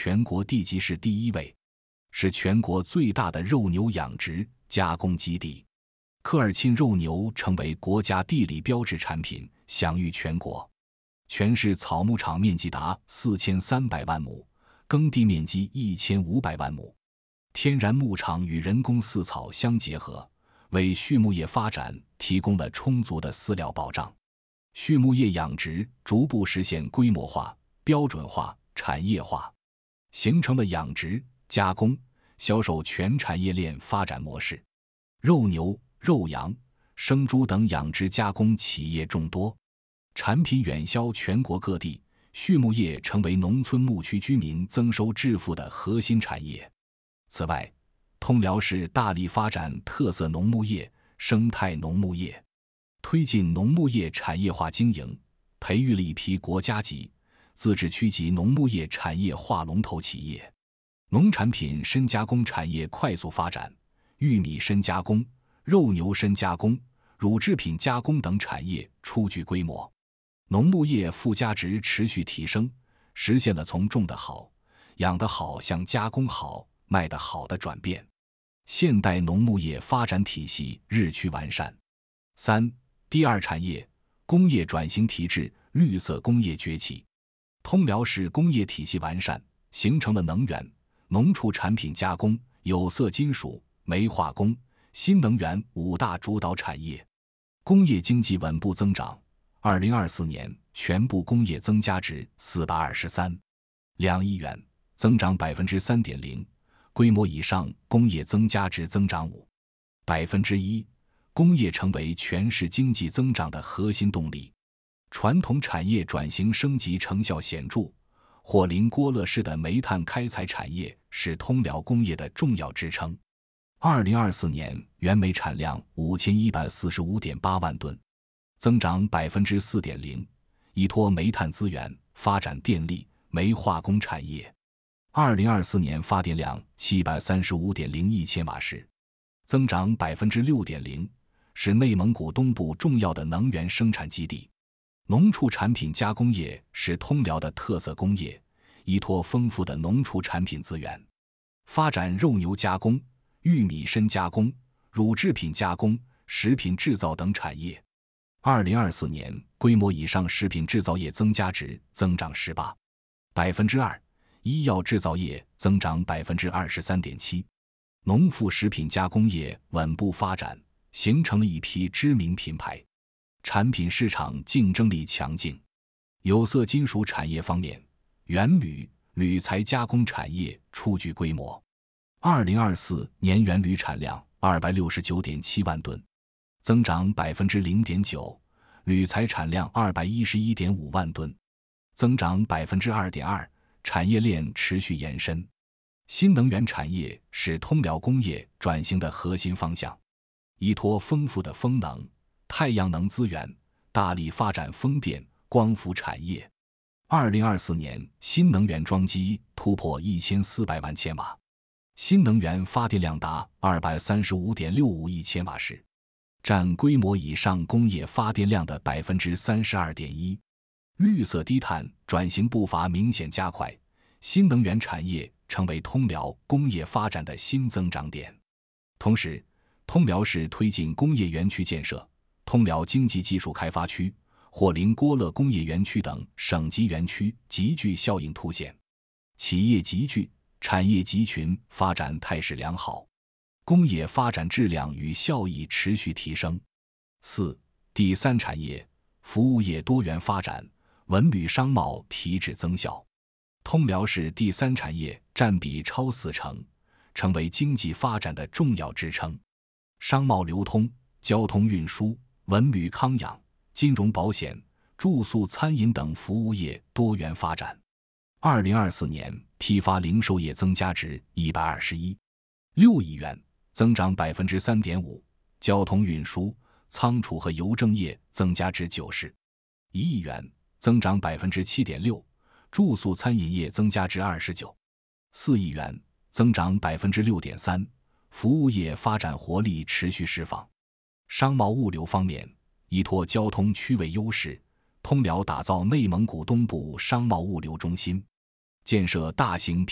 全国地级市第1位，是全国最大的肉牛养殖加工基地。科尔沁肉牛成为国家地理标志产品，享誉全国。全市草牧场面积达4300万亩，耕地面积1500万亩。天然牧场与人工饲草相结合，为畜牧业发展提供了充足的饲料保障。畜牧业养殖逐步实现规模化、标准化、产业化，形成了养殖、加工、销售全产业链发展模式。肉牛、肉羊、生猪等养殖加工企业众多，产品远销全国各地，畜牧业成为农村牧区居民增收致富的核心产业。此外，通辽市大力发展特色农牧业、生态农牧业，推进农牧业产业化经营，培育了一批国家级、自治区级农牧业产业化龙头企业。农产品深加工产业快速发展，玉米深加工、肉牛深加工、乳制品加工等产业初具规模。农牧业附加值持续提升，实现了从种得好、养得好向加工好、卖得好的转变。现代农牧业发展体系日趋完善。3. 第二产业，工业转型提质，绿色工业崛起。通辽市工业体系完善，形成了能源、农畜产品加工、有色金属、煤化工、新能源5大主导产业。工业经济稳步增长，2024年全部工业增加值423.2亿元，增长 3.0%， 规模以上工业增加值增长 5%，工业成为全市经济增长的核心动力。传统产业转型升级成效显著，霍林郭勒市的煤炭开采产业是通辽工业的重要支撑。2024年原煤产量 5145.8 万吨，增长 4.0%， 依托煤炭资源发展电力、煤化工产业。2024年发电量 735.0亿千瓦时，增长 6.0%， 是内蒙古东部重要的能源生产基地。农畜产品加工业是通辽的特色工业，依托丰富的农畜产品资源，发展肉牛加工、玉米深加工、乳制品加工、食品制造等产业。2024年规模以上食品制造业增加值增长 18%，医药制造业增长 23.7%， 农副食品加工业稳步发展，形成了一批知名品牌，产品市场竞争力强劲。有色金属产业方面，原铝、铝材加工产业初具规模。2024年原铝产量 269.7 万吨，增长 0.9%， 铝材产量 211.5 万吨，增长 2.2%，产业链持续延伸。新能源产业是通辽工业转型的核心方向，依托丰富的风能、太阳能资源，大力发展风电、光伏产业。2024年新能源装机突破1400万千瓦，新能源发电量达 235.65 亿千瓦时，占规模以上工业发电量的 32.1%。绿色低碳转型步伐明显加快，新能源产业成为通辽工业发展的新增长点。同时，通辽市推进工业园区建设，通辽经济技术开发区、霍林郭勒工业园区等省级园区集聚效应凸显，企业集聚、产业集群发展态势良好，工业发展质量与效益持续提升。4. 第三产业，服务业多元发展，文旅商贸提质增效。通辽市第三产业占比超40%，成为经济发展的重要支撑。商贸流通、交通运输、文旅康养、金融保险、住宿餐饮等服务业多元发展。2024年批发零售业增加值121.6亿元，增长 3.5%， 交通运输、仓储和邮政业增加值90.1亿元，增长 7.6%， 住宿餐饮业增加值29.4亿元，增长 6.3%， 服务业发展活力持续释放。商贸物流方面，依托交通区位优势，通辽打造内蒙古东部商贸物流中心，建设大型